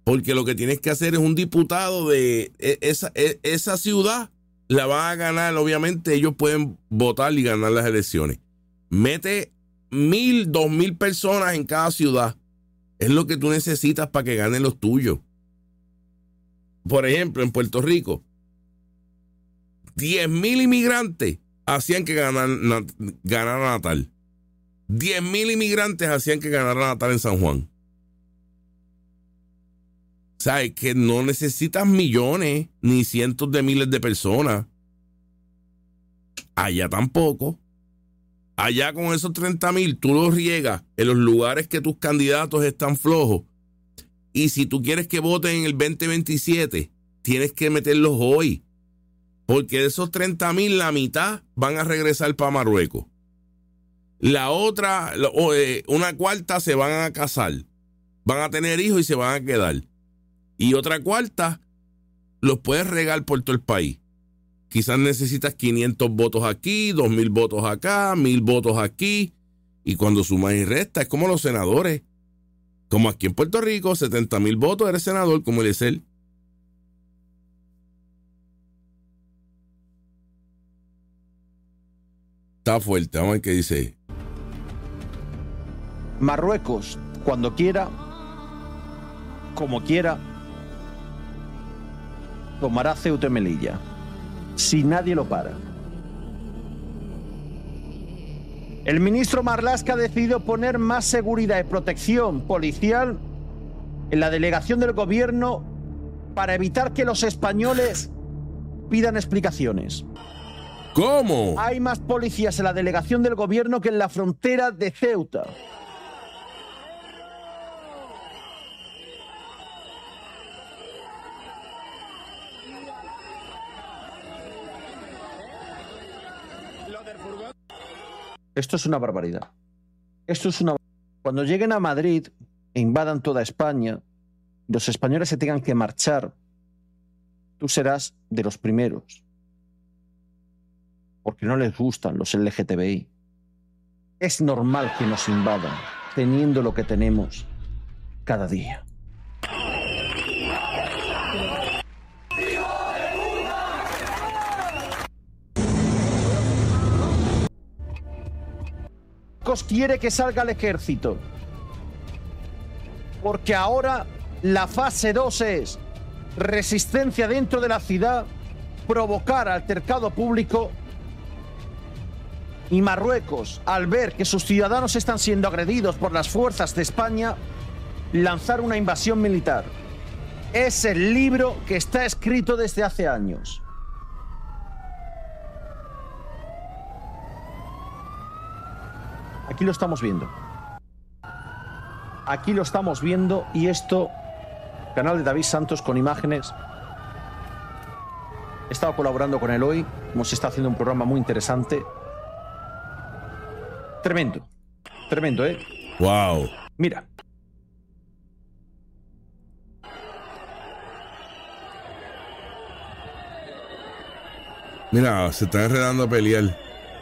Porque lo que tienes que hacer es un diputado de esa ciudad, la van a ganar. Obviamente ellos pueden votar y ganar las elecciones. Mete 1,000, 2,000 personas en cada ciudad. Es lo que tú necesitas para que ganen los tuyos. Por ejemplo, en Puerto Rico, 10,000 inmigrantes hacían que ganara Natal. 10,000 inmigrantes hacían que ganara Natal en San Juan. ¿Sabes? Que no necesitas millones ni cientos de miles de personas. Allá tampoco. Allá con esos 30,000 tú los riegas en los lugares que tus candidatos están flojos. Y si tú quieres que voten en el 2027, tienes que meterlos hoy. Porque de esos 30,000, la mitad van a regresar para Marruecos. La otra, una cuarta se van a casar. Van a tener hijos y se van a quedar. Y otra cuarta los puedes regar por todo el país. Quizás necesitas 500 votos aquí, 2,000 votos acá, 1,000 votos aquí. Y cuando sumas y restas, es como los senadores. Como aquí en Puerto Rico, 70,000 votos, eres senador, como Eliezer. Está fuerte, vamos a ver qué dice. Marruecos, cuando quiera, como quiera, tomará Ceuta y Melilla, si nadie lo para. El ministro Marlaska ha decidido poner más seguridad y protección policial en la delegación del gobierno para evitar que los españoles pidan explicaciones. ¿Cómo? Hay más policías en la delegación del gobierno que en la frontera de Ceuta. Esto es una barbaridad. Cuando lleguen a Madrid e invadan toda España, los españoles se tengan que marchar, tú serás de los primeros. Porque no les gustan los LGTBI. Es normal que nos invadan, teniendo lo que tenemos cada día. Quiere que salga el ejército, porque ahora la fase 2 es resistencia dentro de la ciudad, provocar altercado público, y Marruecos, al ver que sus ciudadanos están siendo agredidos por las fuerzas de España, lanzar una invasión militar. Es el libro que está escrito desde hace años. Aquí lo estamos viendo. Aquí lo estamos viendo, y esto, canal de David Santos con imágenes. He estado colaborando con él hoy, hemos estado haciendo un programa muy interesante. Tremendo, tremendo, ¿eh? Wow. Mira. Mira, se están enredando a pelear.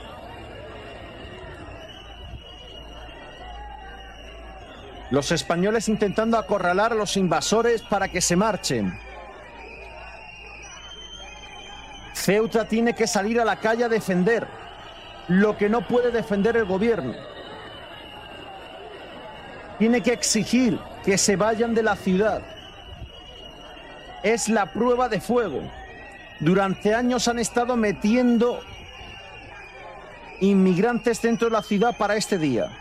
Los españoles intentando acorralar a los invasores para que se marchen. Ceuta tiene que salir a la calle a defender lo que no puede defender el gobierno. Tiene que exigir que se vayan de la ciudad. Es la prueba de fuego. Durante años han estado metiendo inmigrantes dentro de la ciudad para este día.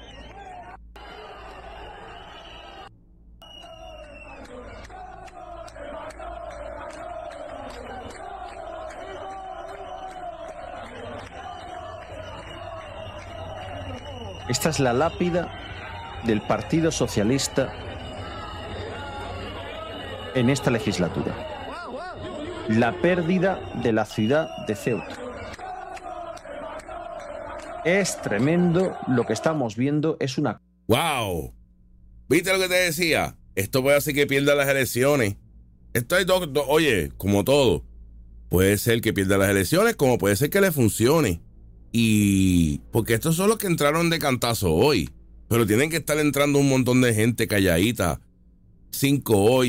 Esta es la lápida del Partido Socialista en esta legislatura. La pérdida de la ciudad de Ceuta. Es tremendo lo que estamos viendo, es una... ¡Wow! ¿Viste lo que te decía? Esto puede hacer que pierda las elecciones. Esto es oye, como todo. Puede ser que pierda las elecciones, como puede ser que le funcione. Y porque estos son los que entraron de cantazo hoy, pero tienen que estar entrando un montón de gente calladita. 5 hoy.